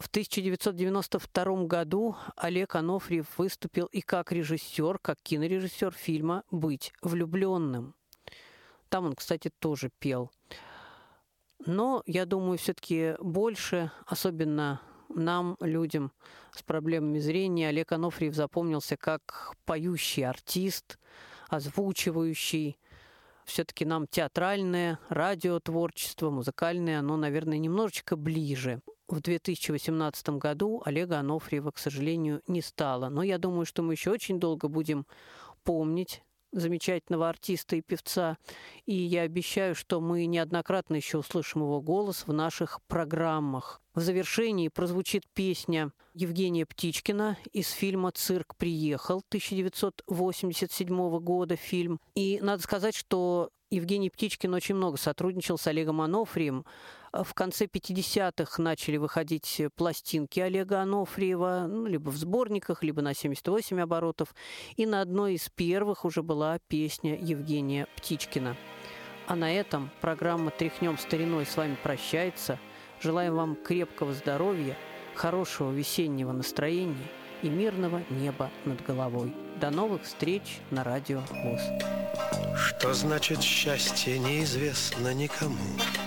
В 1992 году Олег Анофриев выступил и как режиссер, как кинорежиссер фильма «Быть влюбленным». Там он, кстати, тоже пел. Но, я думаю, все-таки больше, особенно нам, людям с проблемами зрения, Олег Анофриев запомнился как поющий артист, озвучивающий. Все-таки нам театральное, радиотворчество, музыкальное, оно, наверное, немножечко ближе. В 2018 году Олега Анофриева, к сожалению, не стало. Но я думаю, что мы еще очень долго будем помнить замечательного артиста и певца. И я обещаю, что мы неоднократно еще услышим его голос в наших программах. В завершении прозвучит песня Евгения Птичкина из фильма «Цирк приехал» 1987 года фильм. И надо сказать, что Евгений Птичкин очень много сотрудничал с Олегом Анофриевым. В конце 50-х начали выходить пластинки Олега Анофриева, либо в сборниках, либо на 78 оборотов. И на одной из первых уже была песня Евгения Птичкина. А на этом программа «Тряхнем стариной» с вами прощается. Желаем вам крепкого здоровья, хорошего весеннего настроения и мирного неба над головой. До новых встреч на Радио ВОС. Что значит счастье, неизвестно никому.